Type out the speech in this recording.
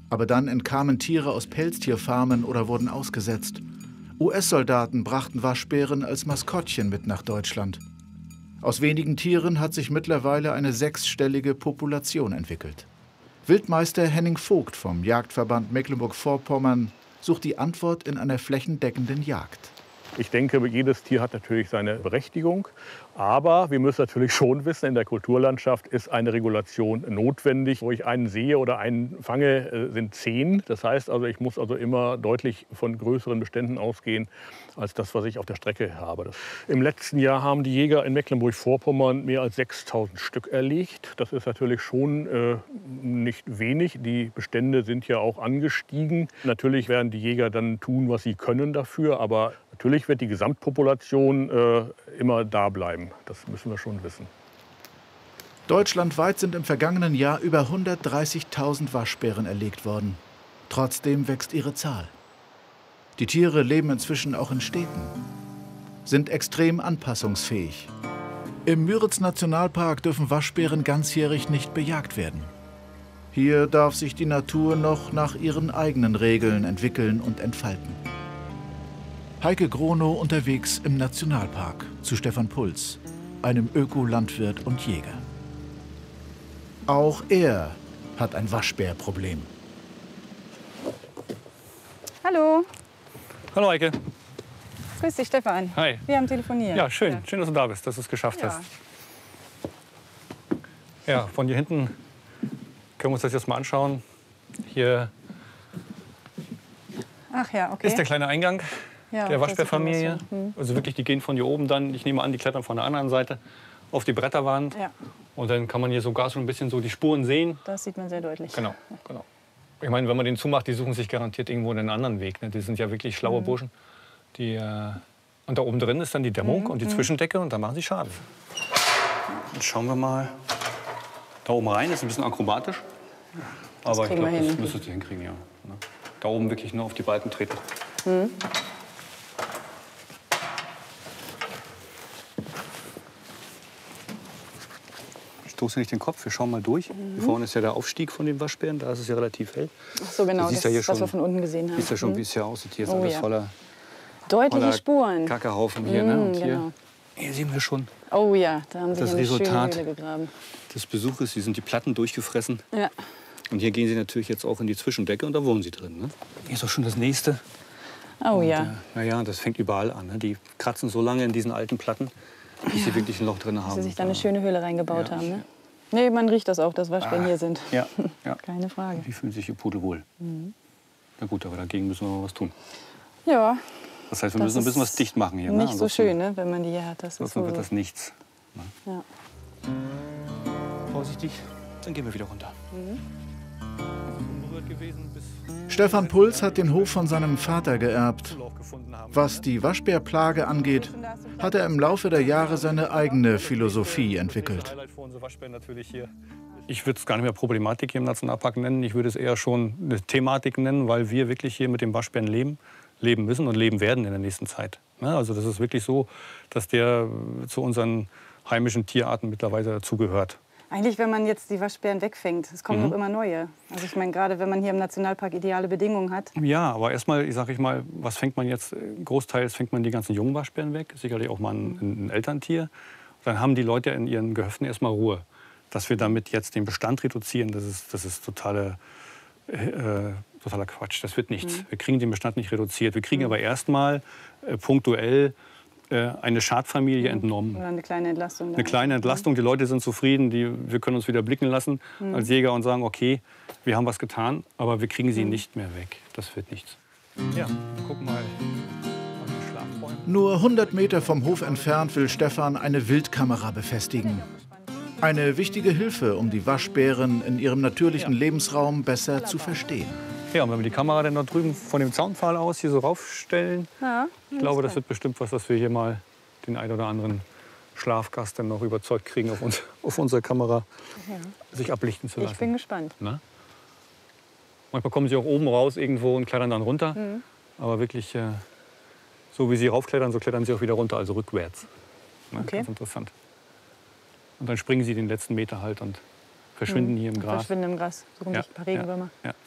Aber dann entkamen Tiere aus Pelztierfarmen oder wurden ausgesetzt. US-Soldaten brachten Waschbären als Maskottchen mit nach Deutschland. Aus wenigen Tieren hat sich mittlerweile eine 6-stellige Population entwickelt. Wildmeister Henning Vogt vom Jagdverband Mecklenburg-Vorpommern sucht die Antwort in einer flächendeckenden Jagd. Ich denke, jedes Tier hat natürlich seine Berechtigung. Aber wir müssen natürlich schon wissen, in der Kulturlandschaft ist eine Regulation notwendig. Wo ich einen sehe oder einen fange, sind 10. Das heißt also, ich muss also immer deutlich von größeren Beständen ausgehen, als das, was ich auf der Strecke habe. Im letzten Jahr haben die Jäger in Mecklenburg-Vorpommern mehr als 6.000 Stück erlegt. Das ist natürlich schon nicht wenig. Die Bestände sind ja auch angestiegen. Natürlich werden die Jäger dann tun, was sie können dafür. Aber natürlich wird die Gesamtpopulation immer da bleiben. Das müssen wir schon wissen. Deutschlandweit sind im vergangenen Jahr über 130.000 Waschbären erlegt worden. Trotzdem wächst ihre Zahl. Die Tiere leben inzwischen auch in Städten, sind extrem anpassungsfähig. Im Müritz-Nationalpark dürfen Waschbären ganzjährig nicht bejagt werden. Hier darf sich die Natur noch nach ihren eigenen Regeln entwickeln und entfalten. Heike Gronow unterwegs im Nationalpark zu Stefan Puls, einem Ökolandwirt und Jäger. Auch er hat ein Waschbärproblem. Hallo. Hallo Heike. Grüß dich, Stefan. Hi. Wir haben telefoniert. Ja, schön. Ja. Schön, dass du da bist, dass du es geschafft hast. Ja, von hier hinten können wir uns das jetzt mal anschauen. Hier Ach ja, okay. ist der kleine Eingang der Waschbärfamilie. So. Also wirklich, die gehen von hier oben dann, ich nehme an, die klettern von der anderen Seite auf die Bretterwand. Ja. Und dann kann man hier sogar so ein bisschen so die Spuren sehen. Das sieht man sehr deutlich. Genau, genau. Ich meine, wenn man den zumacht, die suchen sich garantiert irgendwo einen anderen Weg. Ne? Die sind ja wirklich schlaue Burschen. Und da oben drin ist dann die Dämmung und die Zwischendecke und da machen sie Schaden. Jetzt schauen wir mal da oben rein. Das ist ein bisschen akrobatisch. Aber ich glaube, das müsstest du hinkriegen, ja. Da oben wirklich nur auf die Balken treten. Stoße nicht den Kopf, wir schauen mal durch. Hier vorne ist ja der Aufstieg von den Waschbären, da ist es ja relativ hell. Ach so, genau, das, ja hier schon, was wir von unten gesehen haben. Siehst ja schon, wie es hier aussieht. Hier ist alles voller deutliche Spuren. Kackehaufen hier. Ne? Und genau. Hier sehen wir schon oh ja, da haben sie das eine Resultat schöne Höhle gegraben. des Besuches. Hier sind die Platten durchgefressen. Ja. Und hier gehen sie natürlich jetzt auch in die Zwischendecke und da wohnen sie drin. Ne? Hier ist auch schon das nächste. Oh ja. Und, naja, das fängt überall an. Ne? Die kratzen so lange in diesen alten Platten, bis sie wirklich ein Loch drin haben. Dass sie sich da eine schöne Höhle reingebaut haben. Ne? Nee, man riecht das auch, dass Waschbären hier sind. Ja, ja. Keine Frage. Die fühlen sich ihr Pudel wohl. Na gut, aber dagegen müssen wir mal was tun. Ja. Das heißt, wir müssen ein bisschen was dicht machen hier. Nicht so schön, ne, wenn man die hier hat. Das ist sonst wird das nichts. Ne? Ja. Vorsichtig, dann gehen wir wieder runter. Unberührt gewesen bis Stefan Puls hat den Hof von seinem Vater geerbt. Was die Waschbärplage angeht, hat er im Laufe der Jahre seine eigene Philosophie entwickelt. Ich würde es gar nicht mehr Problematik hier im Nationalpark nennen. Ich würde es eher schon eine Thematik nennen, weil wir wirklich hier mit dem Waschbären leben müssen und leben werden in der nächsten Zeit. Also das ist wirklich so, dass der zu unseren heimischen Tierarten mittlerweile dazugehört. Eigentlich, wenn man jetzt die Waschbären wegfängt, es kommen noch immer neue. Also ich meine, gerade wenn man hier im Nationalpark ideale Bedingungen hat. Ja, aber erstmal, sage ich mal, was fängt man jetzt? Großteils fängt man die ganzen jungen Waschbären weg, sicherlich auch mal ein Elterntier. Dann haben die Leute in ihren Gehöften erstmal Ruhe. Dass wir damit jetzt den Bestand reduzieren, das ist totaler Quatsch. Das wird nichts. Wir kriegen den Bestand nicht reduziert. Wir kriegen aber erstmal punktuell eine Schadfamilie entnommen. Oder eine kleine Entlastung. Eine kleine Entlastung. Die Leute sind zufrieden, wir können uns wieder blicken lassen als Jäger und sagen, okay, wir haben was getan, aber wir kriegen sie nicht mehr weg. Das wird nichts. Ja, guck mal. Nur 100 Meter vom Hof entfernt will Stefan eine Wildkamera befestigen. Eine wichtige Hilfe, um die Waschbären in ihrem natürlichen Lebensraum besser zu verstehen. Ja, und wenn wir die Kamera dann da drüben von dem Zaunpfahl aus hier so raufstellen, ich glaube, das wird bestimmt was, dass wir hier mal den ein oder anderen Schlafgast dann noch überzeugt kriegen, auf unsere Kamera sich ablichten zu lassen. Ich bin gespannt. Na? Manchmal kommen sie auch oben raus irgendwo und klettern dann runter. Aber wirklich, so wie sie raufklettern, so klettern sie auch wieder runter, also rückwärts. Okay. Ganz interessant. Und dann springen sie den letzten Meter halt und verschwinden hier im Gras. Verschwinden im Gras, suchen sich ein paar Regenwürmer. Ja.